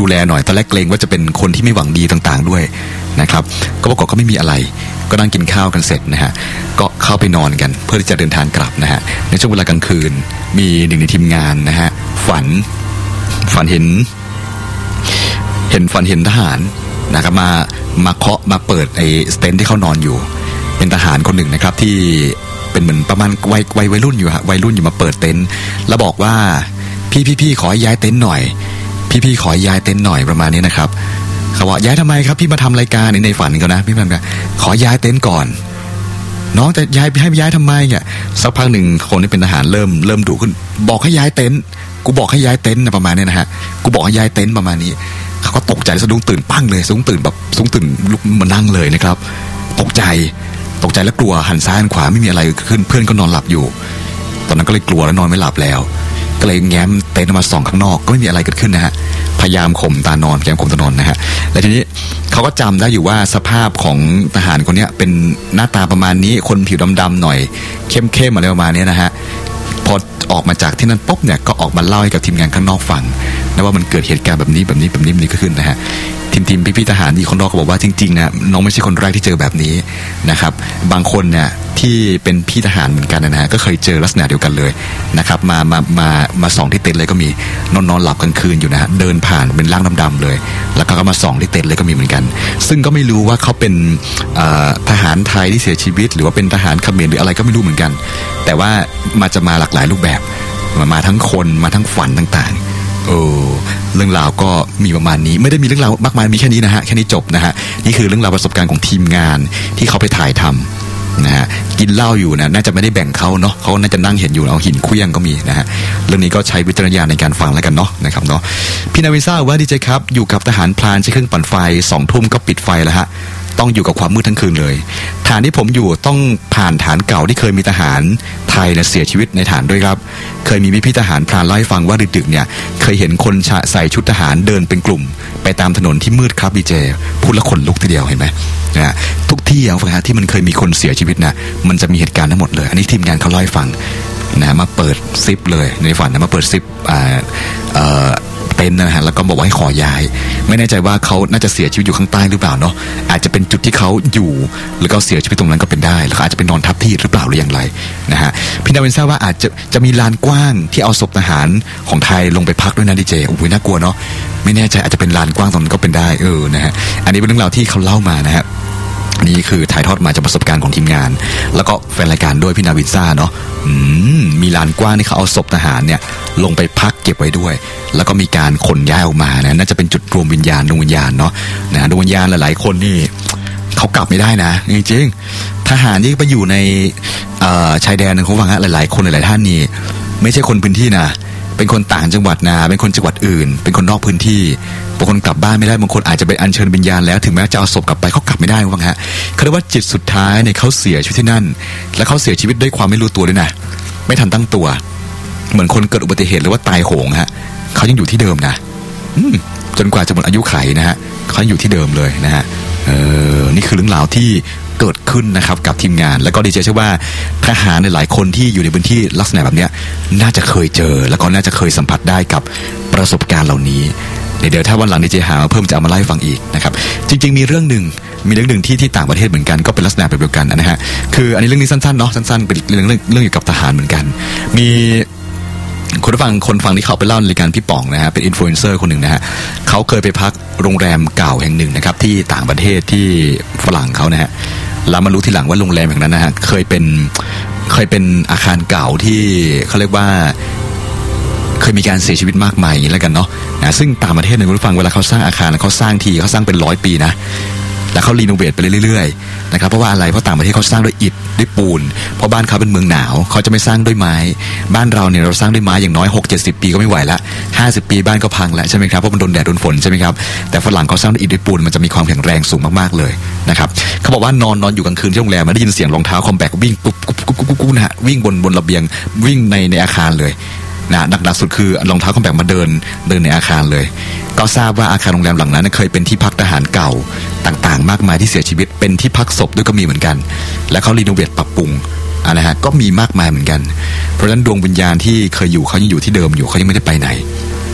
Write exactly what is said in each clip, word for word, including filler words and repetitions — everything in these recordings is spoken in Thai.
ดูแลหน่อยตอนแรกเกรงว่าจะเป็นคนที่ไม่หวังดีต่างๆด้วยนะครับก็ปรากฏก็ไม่มีอะไรก็นั่งกินข้าวกันเสร็จนะฮะก็เข้าไปนอนกันเพื่อที่จะเดินทางกลับนะฮะในช่วงเวลากลางคืนมีหนึ่งในทีมงานนะฮะฝันฝันเห็นเห็นฝันเห็นทหารนะครับมามาเคาะมาเปิดไอ้สเต็นท์ที่เขานอนอยู่เป็นทหารคนหนึ่งนะครับที่เป็นเหมือนประมาณวัยวัยวัยรุ่นอยู่ฮะวัยรุ่นอยู่มาเปิดเต็นท์แล้วบอกว่าพี่พี่พี่ขอให้ย้ายเต็นท์หน่อยพี่พี่ขอย้ายเต็นท์หน่อยประมาณนี้นะครับเขาว่าย้ายทำไมครับพี่มาทำรายการในฝันเขานะพี่มันก็ขอย้ายเต็นท์ก่อนน้องแต่ย้ายให้ย้ายทำไมเนี่ยสักพักหนึ่งคนที่เป็นทหารเริ่มเริ่มดุขึ้นบอกให้ย้ายเต็นท์กูบอกให้ย้ายเต็นท์นะประมาณนี้นะฮะกูบอกให้ย้ายเต็นท์ประมาณนี้เขาก็ตกใจสะดุ้งตื่นปั้งเลยสะดุ้งตื่นแบบสะดุ้งตื่นลุกมานั่งเลยนะครับตกใจตกใจแล้วกลัวหันซ้ายหันขวาไม่มีอะไรขึ้นเพื่อนก็นอนหลับอยู่ตอนนั้นก็เลยกลัวแล้วนอนไม่หลับแล้วก็เลยแง้มเต็นท์มาส่องข้างนอกก็ไม่มีอะไรเกิดขึ้นนะฮะพยายามข่มตานอนพยายามข่มตานอนนะฮะและทีนี้เขาก็จำได้อยู่ว่าสภาพของทหารคนนี้เป็นหน้าตาประมาณนี้คนผิวดำๆหน่อยเข้มๆอะไรประมาณนี้นะฮะพอออกมาจากที่นั่นปุ๊บเนี่ยก็ออกมาเล่าให้กับทีมงานข้างนอกฟังนะว่ามันเกิดเหตุการณ์แบบนี้แบบนี้แบบนี้แบบนี้ก็ขึ้นนะฮะทีมทีมพี่ๆทหารที่ข้างนอกก็บอกว่าจริงๆนะน้องไม่ใช่คนแรกที่เจอแบบนี้นะครับบางคนเนี่ยที่เป็นพี่ทหารเหมือนกันนะฮะก็เคยเจอลักษณะเดียวกันเลยนะครับมามามามาส่องที่เต็นท์เลยก็มีนอนนอนหลับกลางคืนอยู่นะฮะเดินผ่านเป็นร่างดำๆเลยแล้วก็มาส่องที่เต็นท์เลยก็มีเหมือนกันซึ่งก็ไม่รู้ว่าเขาเป็นทหารไทยที่เสียชีวิตหรือว่าเป็นทหารเขมรหรืออะไรก็ไม่รู้เหมือนกันแต่ว่ามาจะมาหลากหลายรูปแบบมามาทั้งคนมาทั้งฝันต่างๆโอ้เรื่องราวก็มีประมาณนี้ไม่ได้มีเรื่องราวมากมายมีแค่นี้นะฮะแค่นี้จบนะฮะนี่คือเรื่องราวประสบการณ์ของทีมงานที่เขาไปถ่ายทำนะฮะกินเหล้าอยู่นะน่าจะไม่ได้แบ่งเขาเนาะเขาน่าจะนั่งเห็นอยู่เอาหินเคลื่องก็มีนะฮะเรื่องนี้ก็ใช้วิจารณญาณในการฟังแล้วกันเนาะนะครับเนาะพี่นาวินซ่าว่าดีเจครับอยู่กับทหารพลานใช้เครื่องปั่นไฟสองทุ่มก็ปิดไฟแล้วฮะต้องอยู่กับความมืดทั้งคืนเลยฐานที่ผมอยู่ต้องผ่านฐานเก่าที่เคยมีทหารไทยเนี่ยเสียชีวิตในฐานด้วยครับเคยมีพี่ทหารพลานเล่าให้ฟังว่าดึกๆเนี่ยเคยเห็นคนใส่ชุดทหารเดินเป็นกลุ่มไปตามถนนที่มืดครับดีเจพูดแล้วขนลุกทีเดียวเห็นไหมนะทุกที่อย่างฟังฮะที่มันเคยมีคนเสียชีวิตนะมันจะมีเหตุการณ์ทั้งหมดเลยอันนี้ทีมงานเขาเล่าให้ฟังนะมาเปิดซิปเลยในฝันนะมาเปิดซิปอ่าเอ่อเต็นท์นะฮะแล้วก็บอกว่าให้ขอย้ายไม่แน่ใจว่าเขาน่าจะเสียชีวิตอยู่ข้างใต้หรือเปล่าเนาะอาจจะเป็นจุดที่เขาอยู่แล้วก็เสียชีวิตตรงนั้นก็เป็นได้แล้วอาจจะเป็นนอนทับที่หรือเปล่าหรืออย่างไรนะฮะพี่นาวินทราบว่าอาจจะจะมีลานกว้างที่เอาศพทหารของไทยลงไปพักด้วยนะดีเจโอ้โหน่ากลัวเนาะไม่แน่ใจอาจจะเป็นลานกว้างตรงนั้นก็เป็นได้เออนะฮะอันนี้เป็นเรื่องราวที่เขาเล่ามานะฮะนี่คือถ่ายทอดมาจากประสบการณ์ของทีมงานแล้วก็แฟนรายการด้วยพี่นาวินซ่าเนาะมีลานกว้างที่เขาเอาศพทหารเนี่ยลงไปพักเก็บไว้ด้วยแล้วก็มีการขนย้ายออกมานะน่าจะเป็นจุดรวมวิญญาณดวงวิญญาณเนาะนะดวงวิญญาณหลายๆคนนี่เขากลับไม่ได้นะจริงๆทหารที่ไปอยู่ในชายแดนเขาฟังฮะหลายๆคนหลายๆท่านนี่ไม่ใช่คนพื้นที่นะเป็นคนต่างจังหวัดนะเป็นคนจังหวัดอื่นเป็นคนนอกพื้นที่บางคนกลับบ้านไม่ได้บางคนอาจจะไปอัญเชิญวิญญาณแล้วถึงแม้จะเอาศพกลับไปเขากลับไม่ได้ว่าฮะเขาเรียกว่าจิตสุดท้ายเนี่ยเขาเสียชีวิตที่นั่นและเขาเสียชีวิตด้วยความไม่รู้ตัวด้วยนะไม่ทันตั้งตัวเหมือนคนเกิดอุบัติเหตุหรือว่าตายโหงฮะเขายังอยู่ที่เดิมนะจนกว่าจะหมดอายุไขนะฮะเขาอยู่ที่เดิมเลยนะฮะเออนี่คือเรื่องราวที่เกิดขึ้นนะครับกับทีมงานแล้วก็ดีเจเชื่อว่าทหารหลายคนที่อยู่ในพื้นที่ลักษณะแบบนี้น่าจะเคยเจอแล้วก็น่าจะเคยสัมผัสได้กับประสบการณ์เหล่านี้เดี๋ยวถ้าวันหลังดีเจหาเพิ่มจะเอามาเล่าให้ฟังอีกนะครับจริงๆมีเรื่องหนึ่งมีเรื่องหนึ่งที่ที่ต่างประเทศเหมือนกันก็เป็นลักษณะแบบเดียวกันนะฮะคืออันนี้เรื่องนี้สั้นๆเนาะสั้นๆเป็นเรื่องเรื่องเกี่ยวกับทหารเหมือนกันมีคนฟังคนฟังที่เขาไปเล่าในรายการพี่ป๋องนะฮะเป็นอินฟลูเอนเซอร์คนหนึ่งนะฮะเขาเคยไปพักโรงแรมเก่าแห่งหนึ่งนะครับที่ต่างประเทศที่ฝรั่งเขานะฮะแล้วมารู้ทีหลังว่าโรงแรมแห่งนั้นนะฮะเคยเป็นเคยเป็นอาคารเก่าที่เขาเรียกว่าเคยมีการเสียชีวิตมากมายอย่างนี้แล้วกันเนาะนะซึ่งต่างประเทศในคุณฟังเวลาเขาสร้างอาคารเขาสร้างทีเขาสร้างเป็นร้อยปีนะแล้วเขารีโนเวทไปเรื่อยๆนะครับเพราะว่าอะไรเพราะต่างประเทศเขาสร้างด้วยอิฐด้วยปูนเพราะบ้านเขาเป็นเมืองหนาวเขาจะไม่สร้างด้วยไม้บ้านเราเนี่ยเราสร้างด้วยไม้อย่างน้อย หกเจ็ดสิบ ปีก็ไม่ไหวละห้าสิบปีบ้านก็พังแล้วใช่ไหมครับเพราะมันโดนแดดโดนฝนใช่ไหมครับแต่ฝรั่งเขาสร้างด้วยอิฐด้วยปูนมันจะมีความแข็งแรงสูงมากๆเลยนะครับเขาบอกว่านอนนอนอยู่กลางคืนที่โรงแรมมาได้ยินเสียงรองเท้าคอมแบทวิ่งปุ๊บกุ๊บกุ๊บกุ๊บกุ๊บนะฮะวิ่งบนบนระเบียงวิ่งในในอาคารเลยนะหนักๆสุดคือรองเท้าคอมแบทมาเดินเดินในอาคารเลยก็ทราบว่าอาคารโรงแรมหลังนั้นเคยเป็นที่พักทหารเก่าต่างๆมากมายที่เสียชีวิตเป็นที่พักศพด้วยก็มีเหมือนกันและเขารีโนเวทปรับปรุงนะฮะก็มีมากมายเหมือนกันเพราะฉะนั้นดวงวิญญาณที่เคยอยู่เขายังอยู่ที่เดิมอยู่เขายังไม่ได้ไปไหน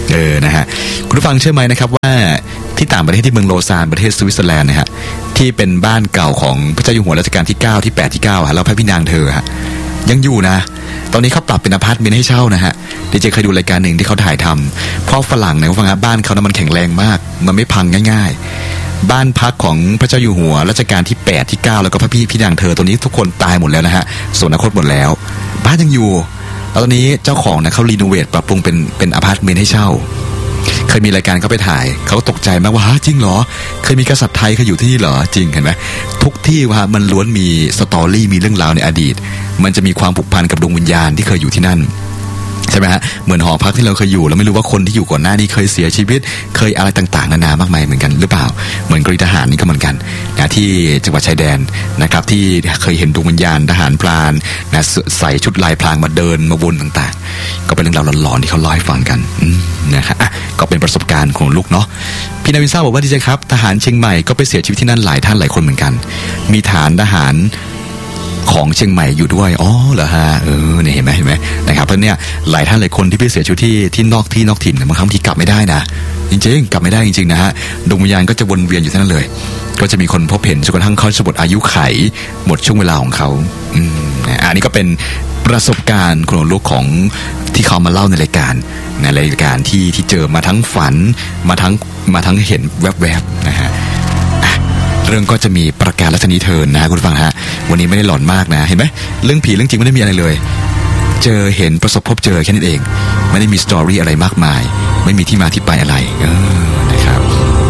เออนะฮะคุณผู้ฟังเชื่อไหมนะครับว่าที่ต่างประเทศที่เมืองโลซานประเทศสวิตเซอร์แลนด์นะฮะที่เป็นบ้านเก่าของพระเจ้าอยู่หัวรัชกาลที่เก้าที่แปดที่เก้าฮะแล้วพระพี่นางเธอฮะยังอยู่นะตอนนี้เขาปรับเป็นอพาร์ตเมนต์ให้เช่านะฮะดีเจเคยดูรายการหนึ่งที่เขาถ่ายทำเพราะฝรั่งเนี่ยเขาฟังว่าบ้านเขานั้นมันแข็งแรงมากมันไม่พังง่ายๆบ้านพักของพระเจ้าอยู่หัวรัชกาลที่แปดที่เก้าแล้วก็พระพี่พี่นางเธอตัวนี้ทุกคนตายหมดแล้วนะฮะส่วนอนาคตหมดแล้วบ้านยังอยู่แล้วตอนนี้เจ้าของเนี่ยเขารีโนเวทปรับปรุงเป็นเป็นอพาร์ตเมนต์ให้เช่าเคยมีรายการเขาไปถ่ายเขาตกใจมากว่าฮะจริงเหรอเคยมีกษัตริย์ไทยเคยอยู่ที่นี่เหรอจริงเห็นไหมทุกที่ว่ามันล้วนมีสตอรี่มีเรื่องราวในอดีตมันจะมีความผูกพันกับดวงวิญญาณที่เคยอยู่ที่นั่นใช่ไหมฮะเหมือนหอพักที่เราเคยอยู่แล้วไม่รู้ว่าคนที่อยู่ก่อนหน้านี้เคยเสียชีวิตเคยอะไรต่างๆนานามากมายเหมือนกันหรือเปล่าเหมือนกรมทหารนี่ก็เหมือนกันนะที่จังหวัดชายแดนนะครับที่เคยเห็นดวงวิญญาณทหารพรานนะใส่ชุดลายพรางมาเดินมาวนต่างๆก็เป็นเรื่องราวหลอนๆที่เขาเล่าให้ฟังกันนะครับอ่ะก็เป็นประสบการณ์ของลูกเนาะพี่นาวินซ่าบอกว่าดีใจครับทหารเชียงใหม่ก็ไปเสียชีวิตที่นั่นหลายท่านหลายคนเหมือนกันมีฐานทหารของเชียงใหม่อยู่ด้วยอ๋อเหรอฮะเออเนี่ยเห็นไหมเห็นไหมนะครับเพราะเนี่ยหลายท่านหลายคนที่ไปเสียชีวิตที่ที่นอกที่นอกถิ่นบางครั้งที่กลับไม่ได้นะจริงๆกลับไม่ได้จริงๆนะฮะดวงวิญญาณก็จะวนเวียนอยู่ที่นั่นเลยก็จะมีคนพบเห็นจนกระทั่งเขาจะหมดอายุไขหมดช่วงเวลาของเขาอืมอันนี้ก็เป็นประสบการณ์ของลูกของที่เขามาเล่าในรายการในรายการที่ที่เจอมาทั้งฝันมาทั้งมาทั้งเห็นแวบๆนะฮะเรื่องก็จะมีประการลักษณะนี้เทินนะคุณฟังฮะวันนี้ไม่ได้หลอนมากนะเห็นไหมเรื่องผีเรื่องจริงไม่ได้มีอะไรเลยเจอเห็นประสบพบเจอแค่นั้นเองไม่ได้มีสตอรี่อะไรมากมายไม่มีที่มาที่ไปอะไรเออนะครับ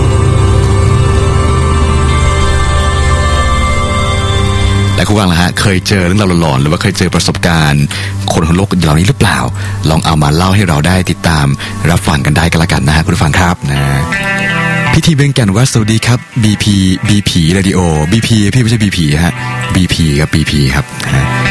และคุณฟังล่ะฮะเคยเจอเรื่องราวหลอนหรือว่าเคยเจอประสบการณ์คนของโลกเหล่านี้หรือเปล่าลองเอามาเล่าให้เราได้ติดตามรับฟังกันได้กันละกันนะฮะคุณฟังครับนะพิธีเบ่งกันว่าสวัสดีครับ บี พี บี พี Radio บี พี พี่ไม่ใช่ บี พี ฮะ บี พี กับ บี พี ครับ